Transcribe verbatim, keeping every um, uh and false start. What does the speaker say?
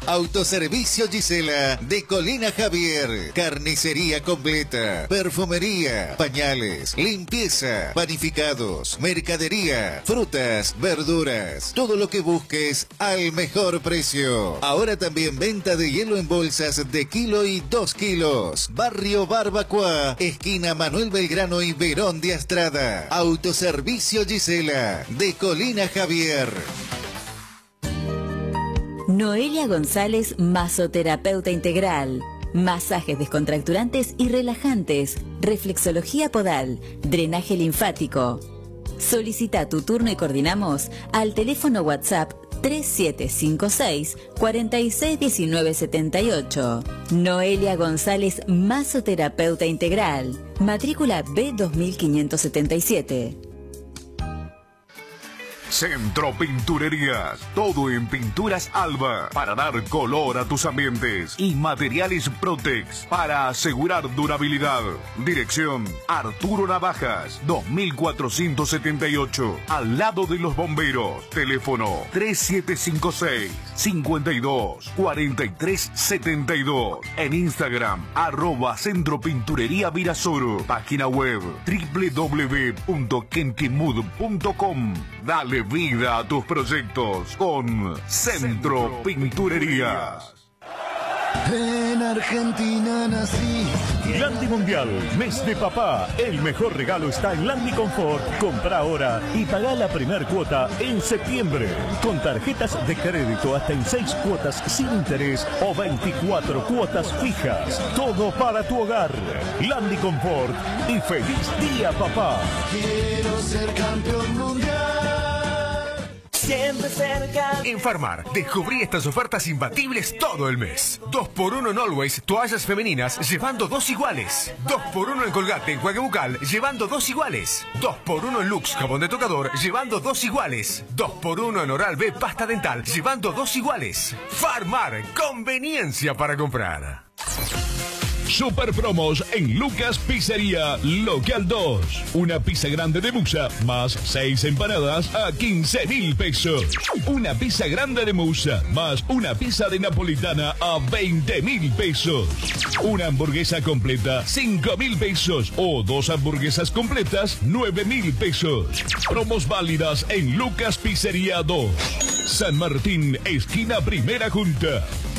Autoservicio Gisela de Colina Javier. Carnicería completa, perfumería, pañales, limpieza, panificados, mercadería, frutas, verduras. Todo lo que busques al mejor precio. Ahora también venta de hielo en bolsas de kilo y dos kilos. Barrio Barbacoa, esquina Manuel Belgrano y Verón de Astrada. Autoservicio Gisela de Colina Javier. Noelia González, masoterapeuta integral. Masajes descontracturantes y relajantes, reflexología podal, drenaje linfático. Solicita tu turno y coordinamos al teléfono WhatsApp tres siete cinco seis, cuatro seis uno nueve siete ocho. Noelia González, masoterapeuta integral. Matrícula B dos mil quinientos setenta y siete. Centro Pinturerías, todo en pinturas Alba, para dar color a tus ambientes, y materiales Protex, para asegurar durabilidad. Dirección Arturo Navajas, dos mil cuatrocientos setenta y ocho, al lado de los bomberos. Teléfono tres siete cinco seis, cincuenta y dos, cuarenta y tres setenta y dos. En Instagram, arroba Centro Pinturería Virasoro. Página web doble u doble u doble u punto kentimud punto com. Dale vida a tus proyectos con Centro Pinturerías. En Argentina nací. Landi Mundial, mes de papá. El mejor regalo está en Landi Confort. Compra ahora y paga la primer cuota en septiembre. Con tarjetas de crédito hasta en seis cuotas sin interés o veinticuatro cuotas fijas. Todo para tu hogar. Landi Confort y feliz día, papá. Quiero ser campeón mundial. Siempre cerca. En Farmar, descubrí estas ofertas imbatibles todo el mes. dos por uno en Always, toallas femeninas, llevando dos iguales. dos por uno en Colgate, enjuague bucal, llevando dos iguales. dos por uno en Lux, jabón de tocador, llevando dos iguales. dos por uno en Oral-B, pasta dental, llevando dos iguales. Farmar, conveniencia para comprar. Super promos en Lucas Pizzería Local dos. Una pizza grande de musa más seis empanadas a quince mil pesos. Una pizza grande de musa más una pizza de napolitana a veinte mil pesos. Una hamburguesa completa cinco mil pesos o dos hamburguesas completas nueve mil pesos. Promos válidas en Lucas Pizzería dos. San Martín, esquina Primera Junta.